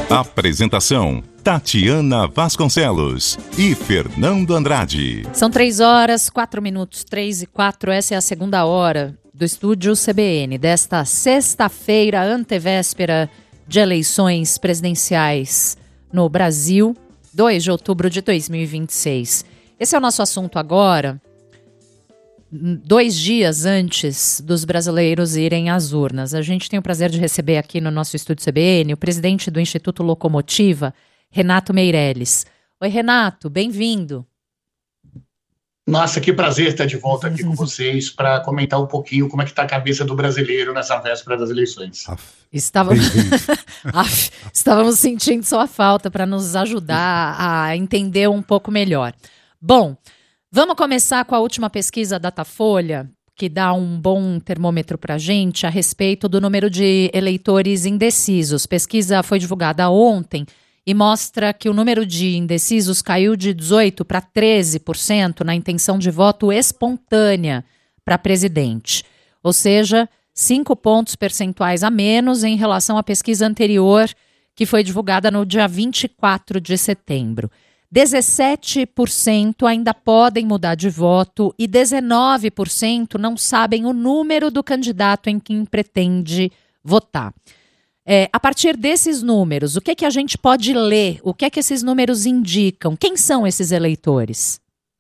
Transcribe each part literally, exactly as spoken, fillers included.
Apresentação: Tatiana Vasconcelos e Fernando Andrade. São três horas, quatro minutos, três e quatro. Essa é a segunda hora do Estúdio C B N desta sexta-feira, antevéspera de eleições presidenciais no Brasil, dois de outubro de dois mil e vinte e seis. Esse é o nosso assunto agora, dois dias antes dos brasileiros irem às urnas. A gente tem o prazer de receber aqui no nosso Estúdio C B N o presidente do Instituto Locomotiva, Renato Meirelles. Oi, Renato, bem-vindo. Nossa, que prazer estar de volta aqui com vocês para comentar um pouquinho como é que está a cabeça do brasileiro nessa véspera das eleições. Estávamos, Estávamos sentindo sua falta para nos ajudar a entender um pouco melhor. Bom, vamos começar com a última pesquisa Datafolha, que dá um bom termômetro para a gente a respeito do número de eleitores indecisos. A pesquisa foi divulgada ontem e mostra que o número de indecisos caiu de dezoito por cento para treze por cento na intenção de voto espontânea para presidente. Ou seja, cinco pontos percentuais a menos em relação à pesquisa anterior, que foi divulgada no dia vinte e quatro de setembro. dezessete por cento ainda podem mudar de voto e dezenove por cento não sabem o número do candidato em quem pretende votar. É, a partir desses números, o que é que a gente pode ler? O que é que esses números indicam? Quem são esses eleitores?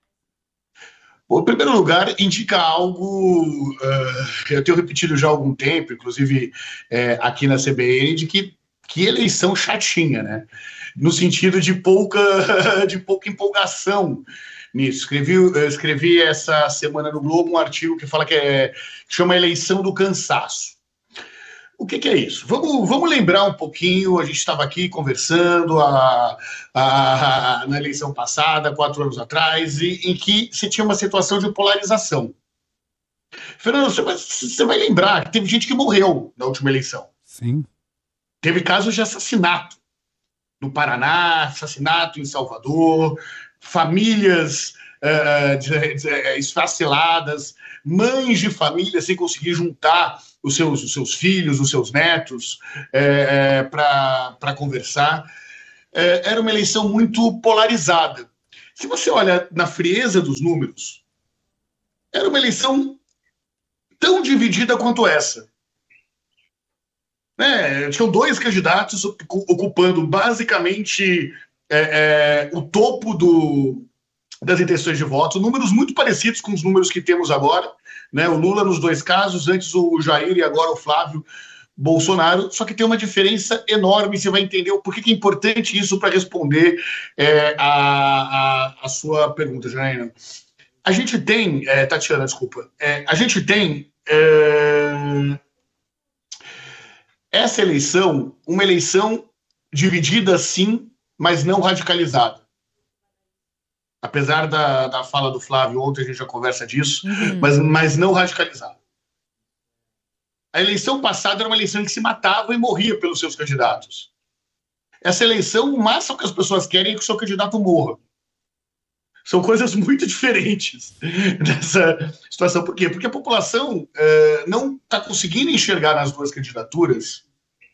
Bom, em primeiro lugar, indica algo, uh, eu tenho repetido já há algum tempo, inclusive é, aqui na C B N, de que, que eleição chatinha, né? No sentido de pouca, de pouca empolgação nisso. Escrevi, escrevi essa semana no Globo um artigo que fala que, é, que chama Eleição do Cansaço. O que, que é isso? Vamos, vamos lembrar um pouquinho, a gente estava aqui conversando a, a, a, na eleição passada, quatro anos atrás, e, em que se tinha uma situação de polarização. Fernando, você vai, você vai lembrar que teve gente que morreu na última eleição. Sim. Teve casos de assassinato no Paraná, assassinato em Salvador, famílias uh, de, de, esfaceladas, mães de família sem conseguir juntar os seus, os seus filhos, os seus netos é, é, para conversar. É, era uma eleição muito polarizada. Se você olha na frieza dos números, era uma eleição tão dividida quanto essa. É, tinham dois candidatos ocupando basicamente é, é, o topo do, das intenções de voto, números muito parecidos com os números que temos agora, né? O Lula nos dois casos, antes o Jair e agora o Flávio Bolsonaro, só que tem uma diferença enorme, você vai entender o porquê que é importante isso para responder é, a, a, a sua pergunta, Janaína. A gente tem, é, Tatiana, desculpa, é, a gente tem é, essa eleição, uma eleição dividida sim, mas não radicalizada. Apesar da, da fala do Flávio, ontem a gente já conversa disso, uhum. mas, mas não radicalizado. A eleição passada era uma eleição em que se matava e morria pelos seus candidatos. Essa eleição, o máximo que as pessoas querem é que o seu candidato morra. São coisas muito diferentes nessa situação. Por quê? Porque a população uh, não está conseguindo enxergar nas duas candidaturas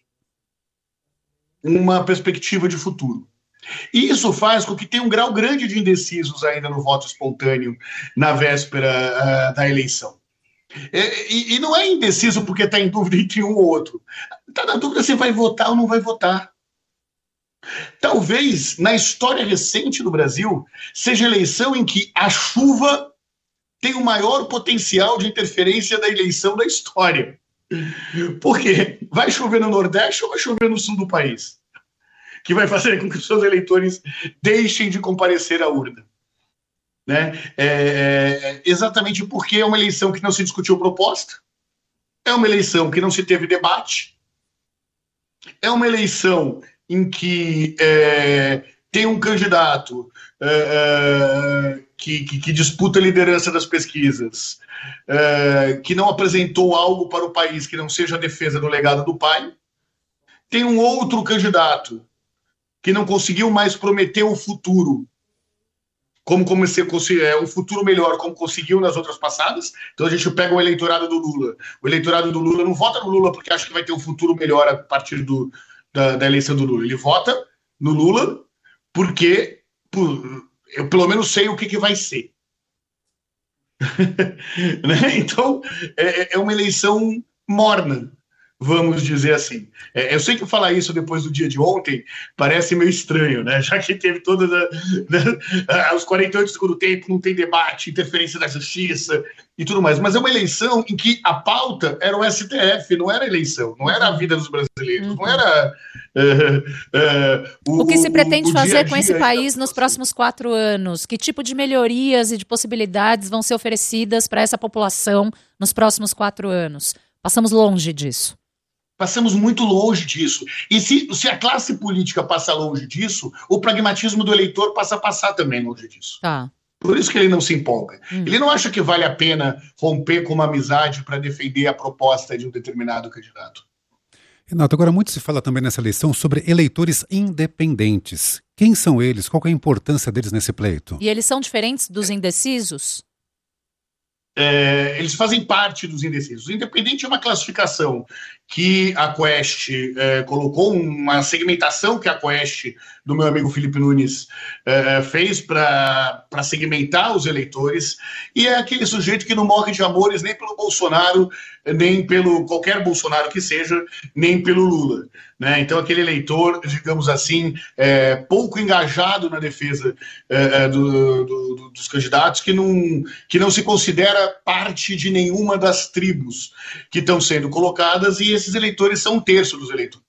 uma perspectiva de futuro. E isso faz com que tenha um grau grande de indecisos ainda no voto espontâneo na véspera uh, da eleição. E, e, e não é indeciso porque está em dúvida entre um ou outro. Está na dúvida se vai votar ou não vai votar. Talvez, na história recente do Brasil, seja a eleição em que a chuva tem o maior potencial de interferência da eleição da história. Por quê? Vai chover no Nordeste ou vai chover no Sul do país? Que vai fazer com que os seus eleitores deixem de comparecer à urna. Né? É, é, exatamente porque é uma eleição que não se discutiu proposta, é uma eleição que não se teve debate, é uma eleição em que é, tem um candidato é, é, que, que, que disputa a liderança das pesquisas, é, que não apresentou algo para o país que não seja a defesa do legado do pai, tem um outro candidato que não conseguiu mais prometer o futuro, como comecei, é, um futuro melhor, como conseguiu nas outras passadas. Então a gente pega o eleitorado do Lula. O eleitorado do Lula não vota no Lula porque acha que vai ter um futuro melhor a partir do, da, da eleição do Lula. Ele vota no Lula porque por, eu pelo menos sei o que, que vai ser. Né? Então, é, é uma eleição morna, vamos dizer assim. É, eu sei que falar isso depois do dia de ontem parece meio estranho, né? Já que teve todas os quarenta e oito do segundo tempo, não tem debate, interferência da justiça e tudo mais. Mas é uma eleição em que a pauta era o S T F, não era a eleição, não era a vida dos brasileiros, não era uh, uh, o, o que se pretende o, o fazer dia a dia com esse país nos próximos quatro anos? Que tipo de melhorias e de possibilidades vão ser oferecidas para essa população nos próximos quatro anos? Passamos longe disso. Passamos muito longe disso. E se, se a classe política passa longe disso, o pragmatismo do eleitor passa a passar também longe disso. Tá. Por isso que ele não se empolga. Hum. Ele não acha que vale a pena romper com uma amizade para defender a proposta de um determinado candidato. Renato, agora muito se fala também nessa eleição sobre eleitores independentes. Quem são eles? Qual é a importância deles nesse pleito? E eles são diferentes dos indecisos? É, eles fazem parte dos indecisos. O independente é uma classificação que a Quest é, colocou, uma segmentação que a Quest, do meu amigo Felipe Nunes, é, fez para segmentar os eleitores, e é aquele sujeito que não morre de amores nem pelo Bolsonaro, nem pelo qualquer Bolsonaro que seja, nem pelo Lula. Né? Então, aquele eleitor, digamos assim, é, pouco engajado na defesa é, do, do, dos candidatos, que não, que não se considera parte de nenhuma das tribos que estão sendo colocadas, e esses eleitores são um terço dos eleitores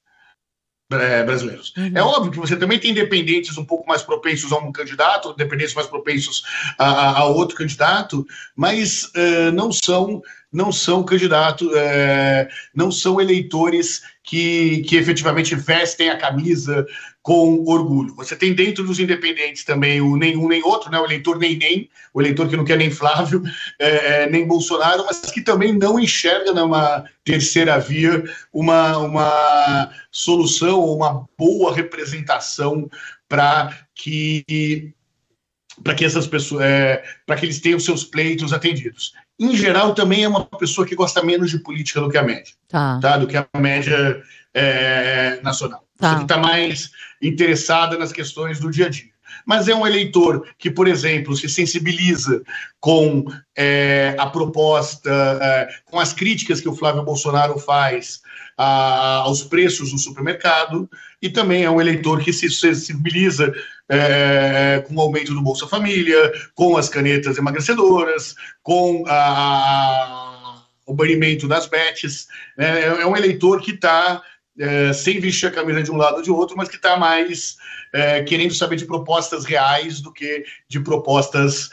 é, brasileiros. Uhum. É óbvio que você também tem independentes um pouco mais propensos a um candidato, independentes mais propensos a, a outro candidato, mas uh, não são não são candidatos, é, não são eleitores que, que efetivamente vestem a camisa com orgulho. Você tem dentro dos independentes também o nenhum nem outro, né? O eleitor nem nem, o eleitor que não quer nem Flávio, é, nem Bolsonaro, mas que também não enxerga numa terceira via uma, uma solução ou uma boa representação para que para que essas pessoas, é, para que eles tenham seus pleitos atendidos. Em geral, também é uma pessoa que gosta menos de política do que a média, tá. Tá? Do que a média é, nacional. Tá. Você está mais interessada nas questões do dia a dia. Mas é um eleitor que, por exemplo, se sensibiliza com é, a proposta, é, com as críticas que o Flávio Bolsonaro faz a, aos preços no supermercado, e também é um eleitor que se sensibiliza é, com o aumento do Bolsa Família, com as canetas emagrecedoras, com a, a, o banimento das bets. Né? É um eleitor que está É, sem vestir a camisa de um lado ou de outro, mas que está mais é, querendo saber de propostas reais do que de propostas,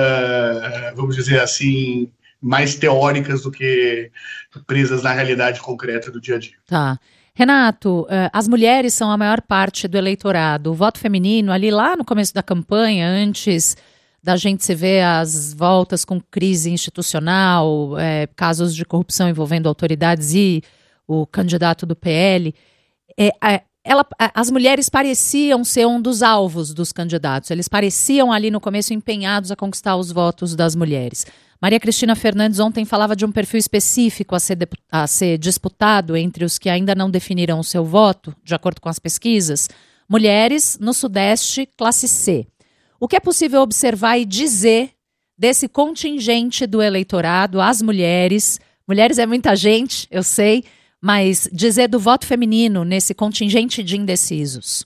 é, vamos dizer assim, mais teóricas do que presas na realidade concreta do dia a dia. Tá. Renato, as mulheres são a maior parte do eleitorado. O voto feminino, ali lá no começo da campanha, antes da gente se ver as voltas com crise institucional, é, casos de corrupção envolvendo autoridades e o candidato do P L, é, é, ela, as mulheres pareciam ser um dos alvos dos candidatos. Eles pareciam ali no começo empenhados a conquistar os votos das mulheres. Maria Cristina Fernandes ontem falava de um perfil específico a ser, a ser disputado entre os que ainda não definiram o seu voto, de acordo com as pesquisas, mulheres no Sudeste, classe C. O que é possível observar e dizer desse contingente do eleitorado, as mulheres? Mulheres é muita gente, eu sei, mas dizer do voto feminino nesse contingente de indecisos.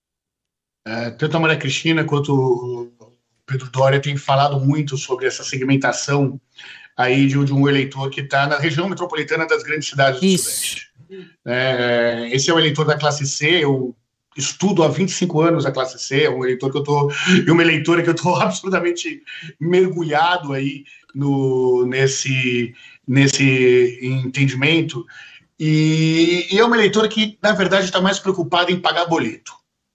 É, tanto a Maria Cristina quanto o Pedro Doria têm falado muito sobre essa segmentação aí de, de um eleitor que está na região metropolitana das grandes cidades do Isso. Sudeste. É, esse é o eleitor da classe C. Eu estudo há vinte e cinco anos a classe C, é um eleitor que eu tô, e uma eleitora que eu estou absolutamente mergulhado aí no, nesse, nesse entendimento. E, e é uma eleitora que, na verdade, está mais preocupada em pagar boleto.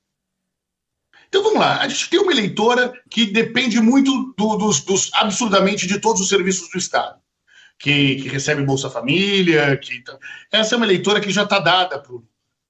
Então, vamos lá. A gente tem uma eleitora que depende muito do, dos, dos, absurdamente de todos os serviços do Estado, que, que recebe Bolsa Família. Que, essa é uma eleitora que já está dada para o...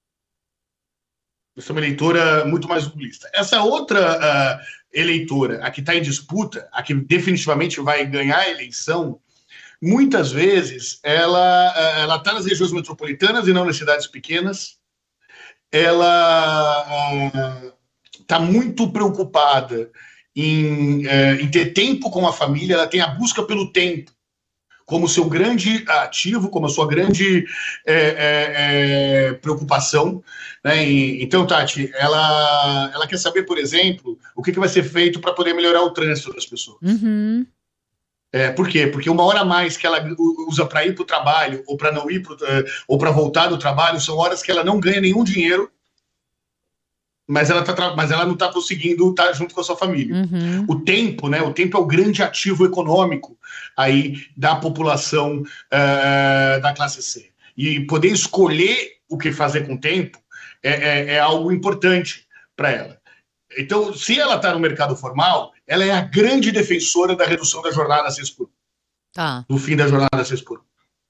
Essa é uma eleitora muito mais populista. Essa outra uh, eleitora, a que está em disputa, a que definitivamente vai ganhar a eleição, muitas vezes, ela ela está nas regiões metropolitanas e não nas cidades pequenas. ela está muito preocupada em, é, em ter tempo com a família, ela tem a busca pelo tempo como seu grande ativo, como a sua grande é, é, é, preocupação. Né? E, então, Tati, ela, ela quer saber, por exemplo, o que, que vai ser feito para poder melhorar o trânsito das pessoas. Uhum. É, por quê? Porque uma hora a mais que ela usa para ir para o trabalho ou para não ir pro, ou para voltar do trabalho são horas que ela não ganha nenhum dinheiro, mas ela, tá, mas ela não está conseguindo estar junto com a sua família. Uhum. O tempo, né? O tempo é o grande ativo econômico aí da população uh, da classe C. E poder escolher o que fazer com o tempo é, é, é algo importante para ela. Então, se ela está no mercado formal, ela é a grande defensora da redução da jornada seis por um. Tá. Do fim da jornada seis por um.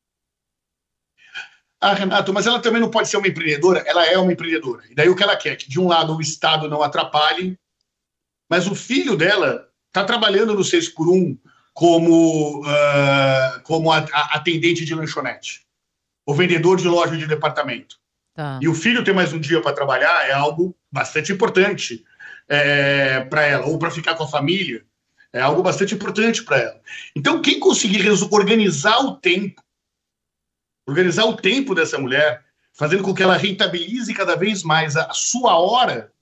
Ah, Renato, mas ela também não pode ser uma empreendedora? Ela é uma empreendedora. E daí o que ela quer? Que de um lado o Estado não atrapalhe, mas o filho dela está trabalhando no seis por um como, uh, como a, a atendente de lanchonete, ou vendedor de loja de departamento. Tá. E o filho ter mais um dia para trabalhar é algo bastante importante é, para ela, ou para ficar com a família, é algo bastante importante para ela. Então, quem conseguir organizar o tempo, organizar o tempo dessa mulher, fazendo com que ela rentabilize cada vez mais a sua hora,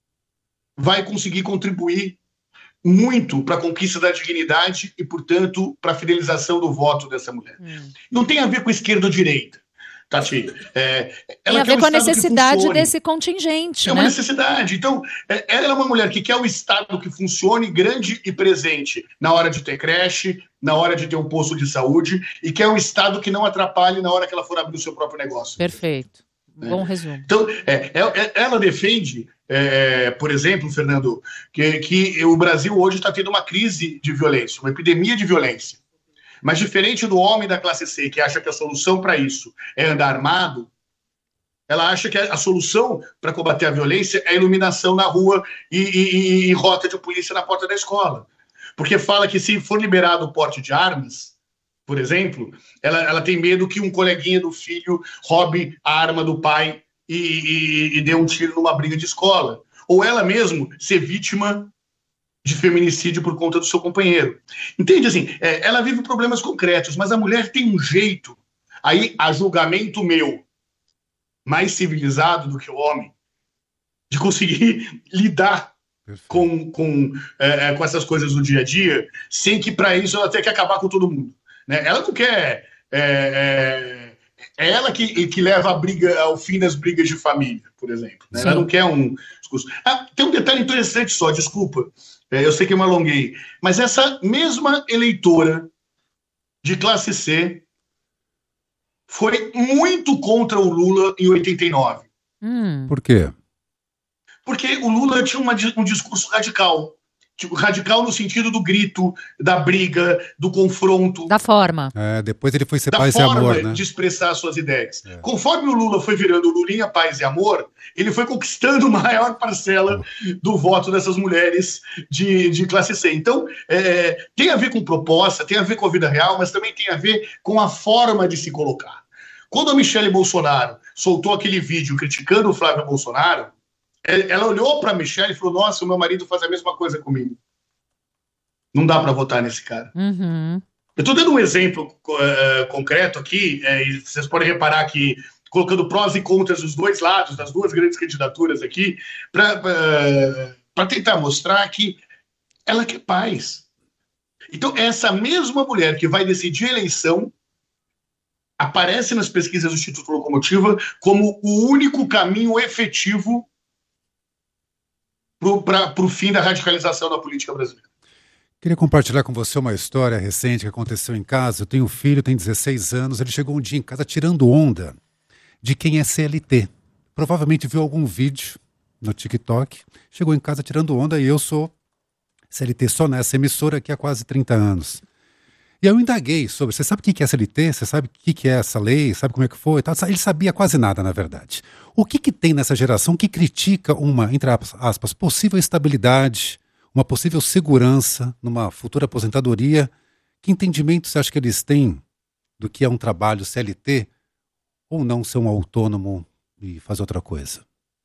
vai conseguir contribuir muito para a conquista da dignidade e, portanto, para a fidelização do voto dessa mulher. Hum. Não tem a ver com esquerda ou direita, Tati. É, tem a ver com a necessidade desse contingente. É né? uma necessidade. Então, é, ela é uma mulher que quer o Estado que funcione grande e presente na hora de ter creche, na hora de ter um posto de saúde, e quer um Estado que não atrapalhe na hora que ela for abrir o seu próprio negócio. Perfeito. Bom é. resumo. Então, é, é, ela defende, é, por exemplo, Fernando, que, que o Brasil hoje está tendo uma crise de violência, uma epidemia de violência. Mas diferente do homem da classe C, que acha que a solução para isso é andar armado, ela acha que a solução para combater a violência é a iluminação na rua e, e, e rota de polícia na porta da escola. Porque fala que se for liberado o porte de armas, por exemplo, ela, ela tem medo que um coleguinha do filho roube a arma do pai e, e, e dê um tiro numa briga de escola. Ou ela mesmo ser vítima de feminicídio por conta do seu companheiro. Entende? Assim, é, ela vive problemas concretos, mas a mulher tem um jeito, aí, a julgamento meu, mais civilizado do que o homem, de conseguir lidar com, com, é, com essas coisas do dia a dia, sem que, para isso, ela tenha que acabar com todo mundo. Né? Ela não quer... É, é, é ela que, que leva a briga ao fim das brigas de família, por exemplo. Né? Ela não quer um discurso... Ah, tem um detalhe interessante só, desculpa. Eu sei que eu me alonguei. Mas essa mesma eleitora de classe C foi muito contra o Lula em oitenta e nove. Hum. Por quê? Porque o Lula tinha uma, um discurso radical. Tipo, radical no sentido do grito, da briga, do confronto. Da forma. É, depois ele foi ser da paz e forma amor, né? de expressar suas ideias. É. Conforme o Lula foi virando Lulinha, paz e amor, ele foi conquistando maior parcela do voto dessas mulheres de, de classe C. Então, é, tem a ver com proposta, tem a ver com a vida real, mas também tem a ver com a forma de se colocar. Quando a Michele Bolsonaro soltou aquele vídeo criticando o Flávio Bolsonaro, ela olhou para a Michele e falou: nossa, o meu marido faz a mesma coisa comigo. Não dá para votar nesse cara. Uhum. Eu estou dando um exemplo uh, concreto aqui, uh, e vocês podem reparar que, colocando prós e contras dos dois lados, das duas grandes candidaturas aqui, para uh, tentar mostrar que ela quer paz. Então, essa mesma mulher que vai decidir a eleição aparece nas pesquisas do Instituto Locomotiva como o único caminho efetivo para o fim da radicalização da política brasileira. Queria compartilhar com você uma história recente que aconteceu em casa. Eu tenho um filho, tem dezesseis anos, ele chegou um dia em casa tirando onda de quem é C L T. Provavelmente viu algum vídeo no TikTok, chegou em casa tirando onda e eu sou C L T só nessa emissora aqui há quase trinta anos. E eu indaguei sobre, você sabe o que é C L T? Você sabe o que é essa lei? Sabe como é que foi? Ele sabia quase nada, na verdade. O que, que tem nessa geração que critica uma, entre aspas, possível estabilidade, uma possível segurança numa futura aposentadoria? Que entendimento você acha que eles têm do que é um trabalho C L T ou não ser um autônomo e fazer outra coisa?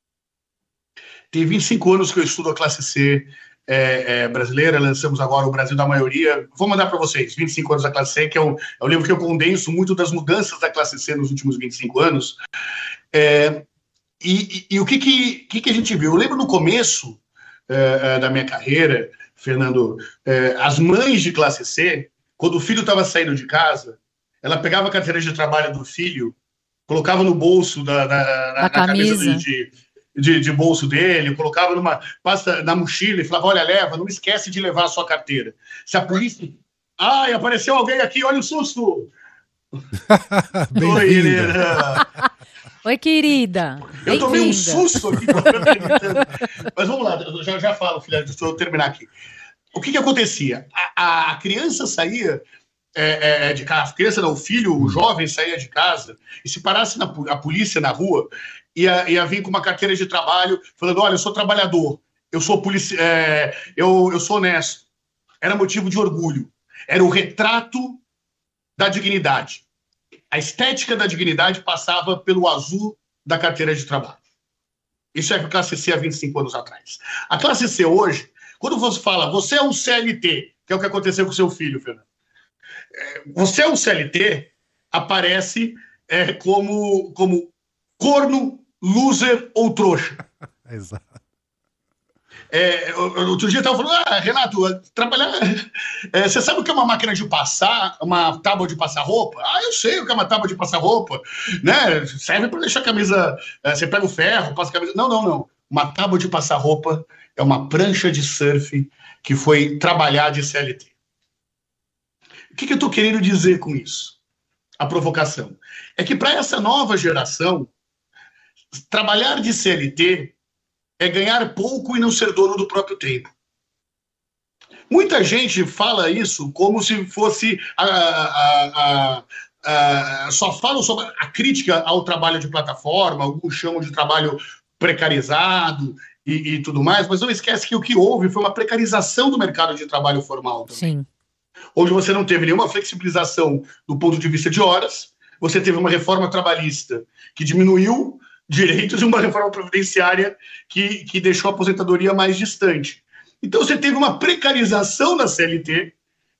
Tem vinte e cinco anos que eu estudo a classe C é, é, brasileira, lançamos agora o Brasil da Maioria. Vou mandar para vocês, vinte e cinco anos da classe C, que é um, é um livro que eu condenso muito das mudanças da classe C nos últimos vinte e cinco anos. É, e, e, e o que, que, que a gente viu? Eu lembro no começo é, da minha carreira, Fernando, é, as mães de classe C, quando o filho estava saindo de casa, ela pegava a carteira de trabalho do filho, colocava no bolso da, da, da na camisa, camisa de, de, de bolso dele, colocava numa pasta na mochila e falava, olha, leva, não esquece de levar a sua carteira. Se a polícia... Ai, apareceu alguém aqui, olha o susto! Oi, Helena! Oi, querida! Eu tomei um susto aqui. Mas vamos lá, eu já, já falo, filha, deixa eu terminar aqui. O que que acontecia? A, a criança saía é, é, de casa, a criança não, o filho, o jovem saía de casa e se parasse na, a polícia na rua, ia, ia vir com uma carteira de trabalho falando, olha, eu sou trabalhador, eu sou, polici é, eu, eu sou honesto. Era motivo de orgulho. Era o retrato da dignidade. A estética da dignidade passava pelo azul da carteira de trabalho. Isso é a classe C há vinte e cinco anos atrás. A classe C hoje, quando você fala, você é um C L T, que é o que aconteceu com seu filho, Fernando. Você é um C L T, aparece é, como, como corno, loser ou trouxa. Exato. É, outro dia eu estava falando, ah, Renato, trabalhar. É, você sabe o que é uma máquina de passar, uma tábua de passar roupa? Ah, eu sei o que é uma tábua de passar roupa, né? Serve para deixar a camisa. É, você pega o ferro, passa a camisa. Não, não, não. Uma tábua de passar roupa é uma prancha de surf que foi trabalhar de C L T. O que, que eu estou querendo dizer com isso? A provocação. É que para essa nova geração, trabalhar de C L T é ganhar pouco e não ser dono do próprio tempo. Muita gente fala isso como se fosse a, a, a, a, só falam sobre a crítica ao trabalho de plataforma, alguns chamam de trabalho precarizado e, e tudo mais, mas não esquece que o que houve foi uma precarização do mercado de trabalho formal também. Sim. Onde você não teve nenhuma flexibilização do ponto de vista de horas, você teve uma reforma trabalhista que diminuiu direitos e uma reforma previdenciária que, que deixou a aposentadoria mais distante. Então você teve uma precarização da C L T